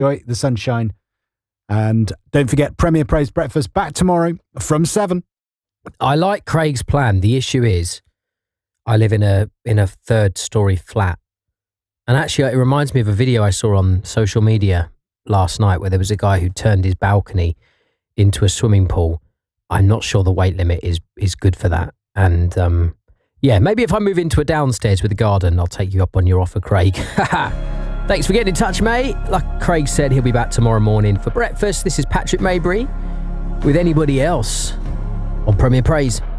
enjoy the sunshine. And don't forget, Premier Praise Breakfast back tomorrow from 7. I like Craig's plan. The issue is I live in a 3rd-story flat. And actually, it reminds me of a video I saw on social media last night where there was a guy who turned his balcony into a swimming pool. I'm not sure the weight limit is good for that. And maybe if I move into a downstairs with a garden, I'll take you up on your offer, Craig. Thanks for getting in touch, mate. Like Craig said, he'll be back tomorrow morning for breakfast. This is Patrick Maybury with anybody else on Premier Praise.